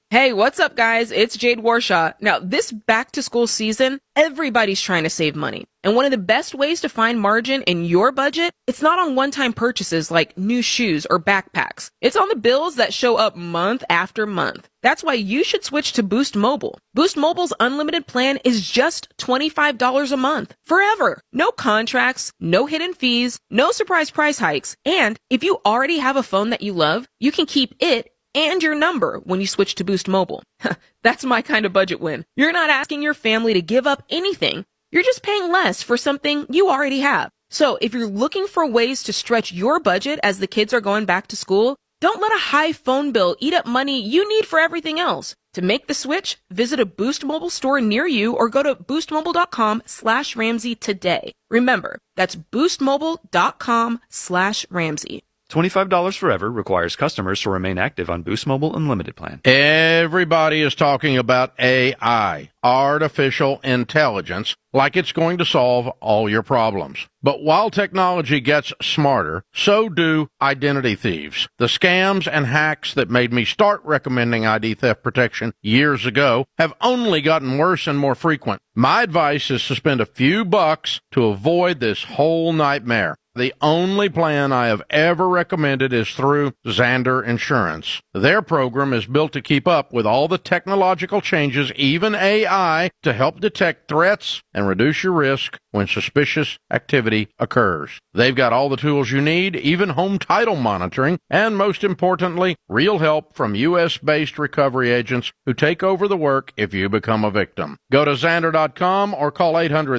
Hey, what's up, guys? It's Jade Warshaw. Now, this back-to-school season, everybody's trying to save money. And one of the best ways to find margin in your budget, it's not on one-time purchases like new shoes or backpacks. It's on the bills that show up month after month. That's why you should switch to Boost Mobile. Boost Mobile's unlimited plan is just $25 a month. Forever. No contracts, no hidden fees, no surprise price hikes. And if you already have a phone that you love, you can keep it and your number when you switch to Boost Mobile. That's my kind of budget win. You're not asking your family to give up anything. You're just paying less for something you already have. So if you're looking for ways to stretch your budget as the kids are going back to school, don't let a high phone bill eat up money you need for everything else. To make the switch, visit a Boost Mobile store near you or go to boostmobile.com/Ramsey today. Remember, that's boostmobile.com/Ramsey. $25 forever requires customers to remain active on Boost Mobile Unlimited plan. Everybody is talking about AI, artificial intelligence, like it's going to solve all your problems. But while technology gets smarter, so do identity thieves. The scams and hacks that made me start recommending ID theft protection years ago have only gotten worse and more frequent. My advice is to spend a few bucks to avoid this whole nightmare. The only plan I have ever recommended is through Zander Insurance. Their program is built to keep up with all the technological changes, even AI, to help detect threats and reduce your risk when suspicious activity occurs. They've got all the tools you need, even home title monitoring, and most importantly, real help from U.S.-based recovery agents who take over the work if you become a victim. Go to Zander.com or call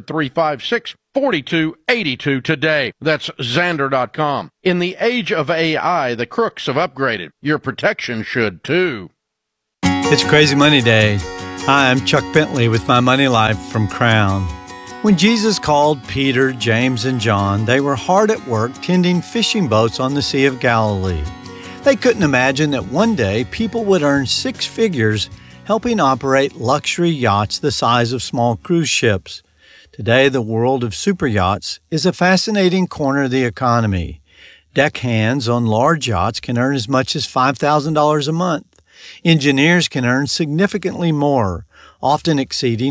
800-356-4282 today. That's Zander.com. In the age of AI, the crooks have upgraded. Your protection should too. It's Crazy Money Day. Hi, I'm Chuck Bentley with My Money Life from Crown. When Jesus called Peter, James, and John, they were hard at work tending fishing boats on the Sea of Galilee. They couldn't imagine that one day people would earn six figures helping operate luxury yachts the size of small cruise ships. Today, the world of super yachts is a fascinating corner of the economy. Deckhands on large yachts can earn as much as $5,000 a month. Engineers can earn significantly more, often exceeding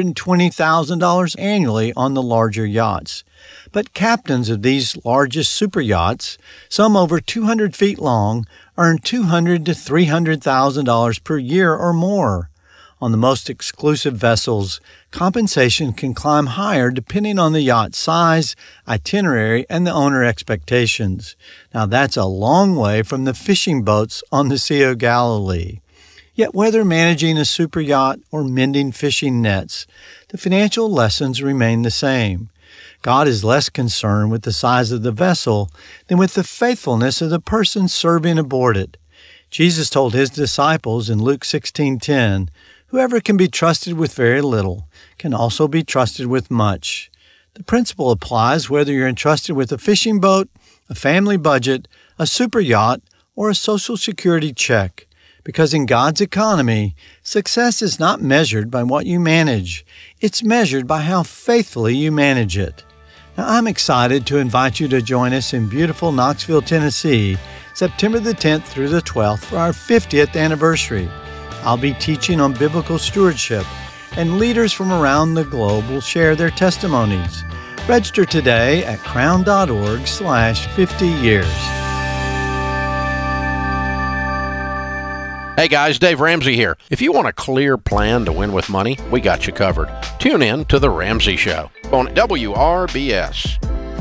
$120,000 annually on the larger yachts. But captains of these largest super yachts, some over 200 feet long, earn $200,000 to $300,000 per year or more. On the most exclusive vessels, compensation can climb higher depending on the yacht size, itinerary, and the owner expectations. Now that's a long way from the fishing boats on the Sea of Galilee. Yet whether managing a super yacht or mending fishing nets, the financial lessons remain the same. God is less concerned with the size of the vessel than with the faithfulness of the person serving aboard it. Jesus told his disciples in Luke 16:10, "Whoever can be trusted with very little can also be trusted with much." The principle applies whether you're entrusted with a fishing boat, a family budget, a super yacht, or a Social Security check. Because in God's economy, success is not measured by what you manage. It's measured by how faithfully you manage it. Now, I'm excited to invite you to join us in beautiful Knoxville, Tennessee, September the 10th through the 12th for our 50th anniversary. I'll be teaching on biblical stewardship, and leaders from around the globe will share their testimonies. Register today at crown.org/50years. Hey guys, Dave Ramsey here. If you want a clear plan to win with money, we got you covered. Tune in to The Ramsey Show on WRBS.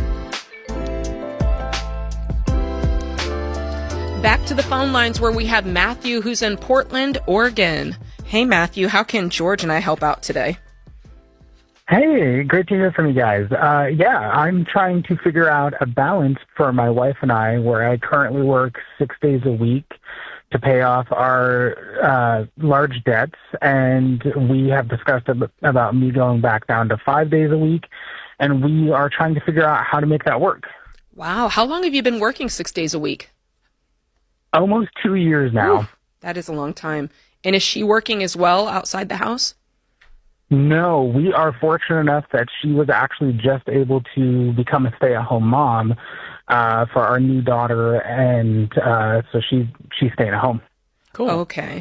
Back to the phone lines where we have Matthew, who's in Portland, Oregon. Hey, Matthew, how can George and I help out today? Hey, great to hear from you guys. I'm trying to figure out a balance for my wife and I where I currently work 6 days a week to pay off our large debts, and we have discussed about me going back down to 5 days a week, and we are trying to figure out how to make that work. Wow. How long have you been working 6 days a week? Almost 2 years now. Ooh, that is a long time. And is she working as well outside the house? No, we are fortunate enough that she was actually just able to become a stay-at-home mom for our new daughter, and so she's staying at home. Cool. Okay.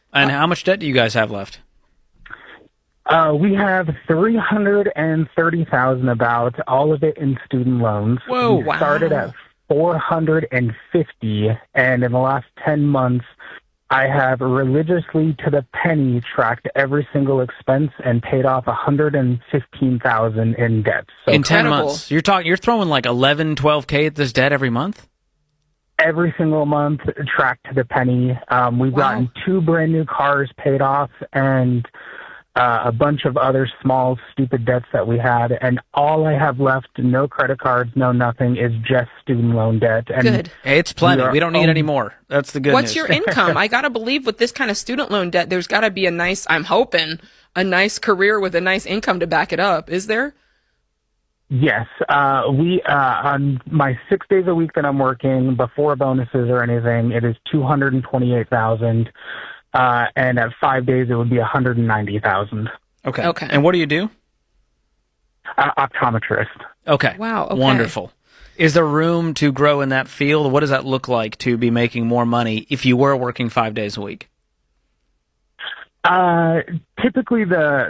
And how much debt do you guys have left? We have $330,000 about, all of it in student loans. Whoa, we started at $450, and in the last 10 months, I have religiously to the penny tracked every single expense and paid off $115,000 in debt. So In 10 months. You're throwing like 11, 12K at this debt every month? every single month, tracked to the penny. We've gotten 2 brand new cars paid off and a bunch of other small, stupid debts that we had. And all I have left, no credit cards, no nothing, is just student loan debt. And Good. Hey, it's plenty. We don't need any more. That's the good What's news. your income? I got to believe with this kind of student loan debt, there's got to be a nice, I'm hoping, a nice career with a nice income to back it up. Is there? Yes. We on my 6 days a week that I'm working, before bonuses or anything, it is $228,000. And at 5 days, it would be $190,000. Okay. Okay. And what do you do? Optometrist. Okay. Wow, okay. Wonderful. Is there room to grow in that field? What does that look like to be making more money if you were working 5 days a week? Typically,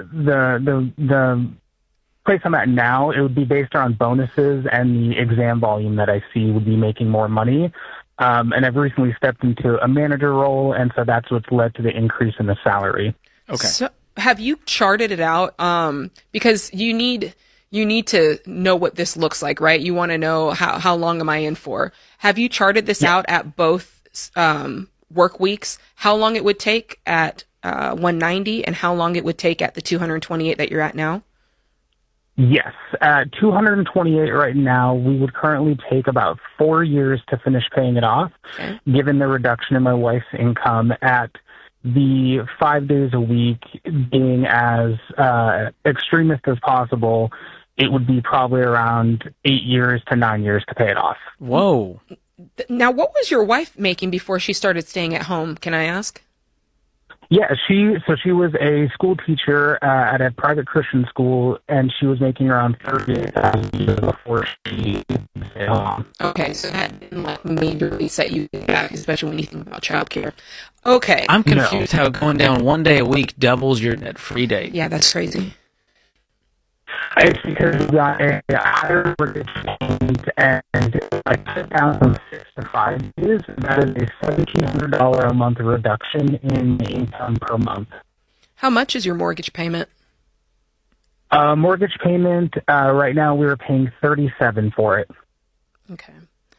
the place I'm at now, it would be based on bonuses, and the exam volume that I see would be making more money. And I've recently stepped into a manager role, and so that's what's led to the increase in the salary. Okay. So have you charted it out? Because you need to know what this looks like, right? You want to know how long am I in for? Have you charted this out at both work weeks? How long it would take at 190 and how long it would take at the 228 that you're at now? Yes. At 228 right now, we would currently take about 4 years to finish paying it off, given the reduction in my wife's income. At the 5 days a week being as extremist as possible, it would be probably around 8 years to 9 years to pay it off. Whoa. Now, what was your wife making before she started staying at home? Can I ask? Yeah, she was a school teacher at a private Christian school, and she was making around $38,000 before she stayed home. Okay, so that didn't like majorly set you back, especially when you think about childcare. Okay. I'm confused how going down 1 day a week doubles your net-free day. Yeah, that's crazy. It's because we got a higher mortgage payment, and I put down from 6 to 5 days. That is a $1,700 a month reduction in income per month. How much is your mortgage payment? Mortgage payment, right now we're paying $37 for it. Okay.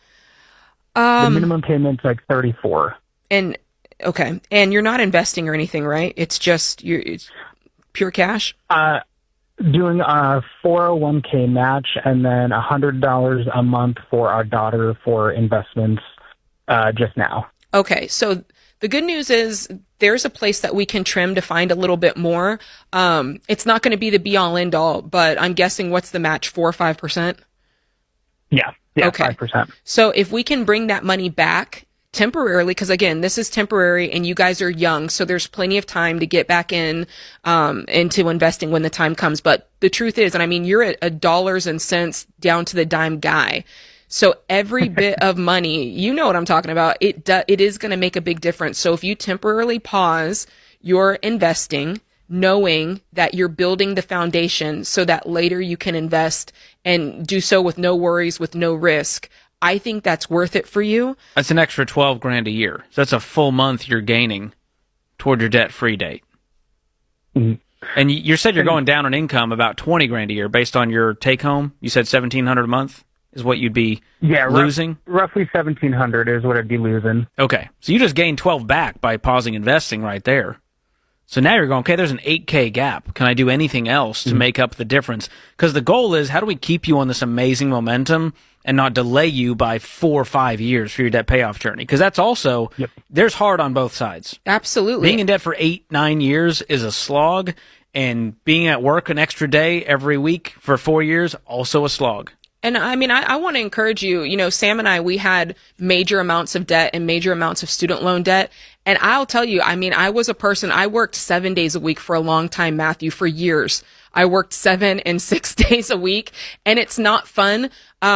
The minimum payment's like $34. And okay, and you're not investing or anything, right? It's just it's pure cash. Doing a 401k match, and then $100 a month for our daughter for investments just now. Okay, so the good news is there's a place that we can trim to find a little bit more. It's not going to be the be-all, end-all, but I'm guessing what's the match, 4 or 5%? Yeah, okay. 5%. So if we can bring that money back temporarily, because again, this is temporary and you guys are young, so there's plenty of time to get back into investing when the time comes. But the truth is, and I mean, you're a dollars and cents down to the dime guy. So every bit of money, you know what I'm talking about, it is going to make a big difference. So if you temporarily pause your investing, knowing that you're building the foundation so that later you can invest and do so with no worries, with no risk, I think that's worth it for you. That's an extra $12,000 a year. So that's a full month you're gaining toward your debt-free date. Mm-hmm. And you said you're going down on income about $20,000 a year based on your take-home. You said $1,700 a month is what you'd be losing? Roughly $1,700 is what I'd be losing. Okay. So you just gained 12 back by pausing investing right there. So now you're going, okay, there's an $8K gap. Can I do anything else to make up the difference? Because the goal is, how do we keep you on this amazing momentum and not delay you by 4 or 5 years for your debt payoff journey? Because that's also, there's hard on both sides. Absolutely. Being in debt for 8-9 years is a slog, and being at work an extra day every week for 4 years, also a slog. And I mean, I want to encourage you, you know, Sam and I, we had major amounts of debt and major amounts of student loan debt. And I'll tell you, I mean, I was a person, I worked 7 days a week for a long time, Matthew, for years. I worked 7 and 6 days a week, and it's not fun.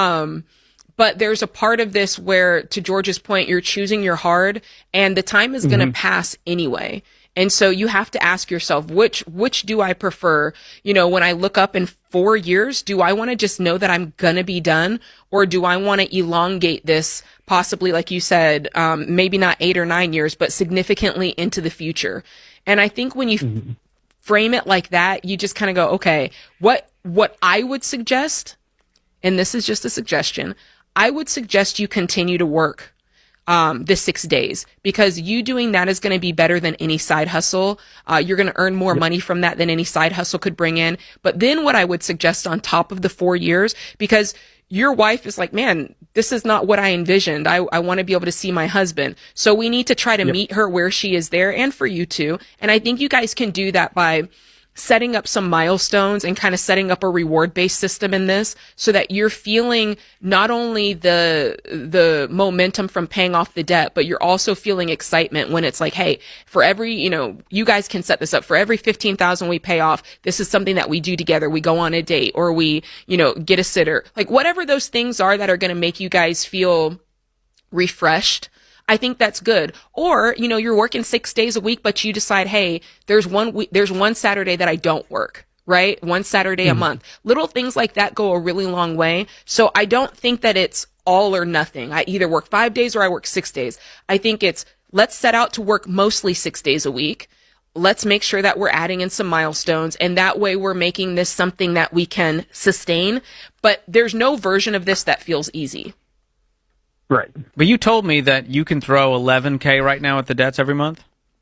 But there's a part of this where, to George's point, you're choosing your hard, and the time is going to pass anyway. And so you have to ask yourself, which do I prefer? You know, when I look up in 4 years, do I want to just know that I'm going to be done? Or do I want to elongate this possibly, like you said, maybe not 8 or 9 years, but significantly into the future? And I think when you frame it like that, you just kind of go, okay, what I would suggest, and this is just a suggestion, I would suggest you continue to work the 6 days, because you doing that is going to be better than any side hustle. You're going to earn more money from that than any side hustle could bring in. But then what I would suggest on top of the 4 years, because your wife is like, man, this is not what I envisioned. I want to be able to see my husband. So we need to try to meet her where she is there, and for you too. And I think you guys can do that by setting up some milestones and kind of setting up a reward-based system in this, so that you're feeling not only the momentum from paying off the debt, but you're also feeling excitement when it's like, hey, for every, you guys can set this up. For every $15,000 we pay off, this is something that we do together. We go on a date, or we, get a sitter. Like, whatever those things are that are going to make you guys feel refreshed, I think that's good. Or, you're working 6 days a week, but you decide, hey, there's one Saturday that I don't work, right? One Saturday a month. Little things like that go a really long way. So I don't think that it's all or nothing. I either work 5 days or I work 6 days. I think it's, let's set out to work mostly 6 days a week. Let's make sure that we're adding in some milestones, and that way we're making this something that we can sustain. But there's no version of this that feels easy. Right. But you told me that you can throw $11K right now at the debts every month?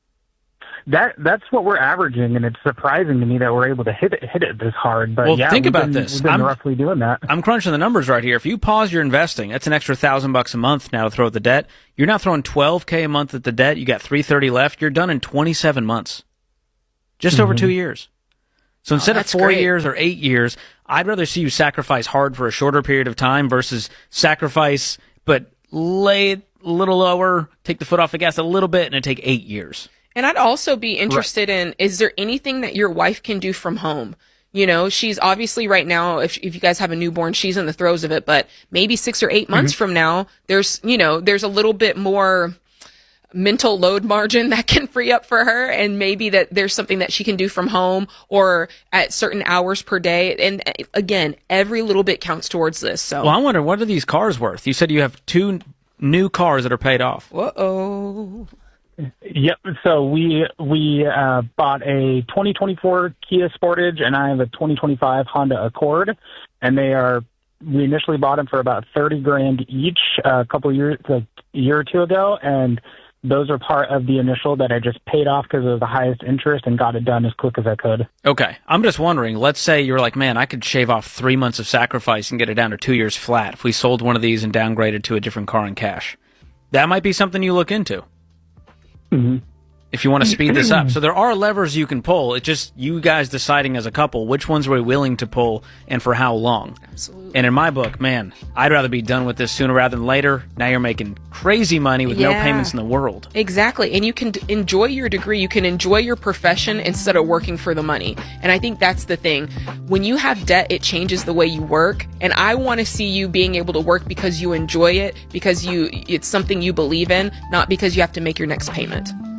That's what we're averaging, and it's surprising to me that we're able to hit it this hard. But well, yeah, think about this. We've been roughly doing that. I'm crunching the numbers right here. If you pause your investing, that's an extra $1,000 a month now to throw at the debt. You're now throwing $12K a month at the debt. You got $330 left. You're done in 27 months. Just over 2 years. So instead of 4 years or 8 years, I'd rather see you sacrifice hard for a shorter period of time versus sacrifice but lay it a little lower, take the foot off the gas a little bit, and it'd take 8 years. And I'd also be interested in, is there anything that your wife can do from home? She's obviously right now, if you guys have a newborn, she's in the throes of it, but maybe 6 or 8 months from now, there's a little bit more mental load margin that can free up for her, and maybe that there's something that she can do from home or at certain hours per day. And again, every little bit counts towards this. So, well, I wonder, what are these cars worth? You said you have 2 new cars that are paid off. Uh-oh. Yep. So we bought a 2024 Kia Sportage, and I have a 2025 Honda Accord, and we initially bought them for about $30,000 each a year or two ago, and those are part of the initial that I just paid off because it was the highest interest and got it done as quick as I could. Okay. I'm just wondering, let's say you're like, man, I could shave off 3 months of sacrifice and get it down to 2 years flat if we sold one of these and downgraded to a different car in cash. That might be something you look into. Mm-hmm. If you want to speed this up. So there are levers you can pull. It's just you guys deciding as a couple which ones are we willing to pull and for how long. Absolutely. And in my book, man, I'd rather be done with this sooner rather than later. Now you're making crazy money with no payments in the world. Exactly. And you can enjoy your degree. You can enjoy your profession instead of working for the money. And I think that's the thing. When you have debt, it changes the way you work. And I want to see you being able to work because you enjoy it, because it's something you believe in, not because you have to make your next payment.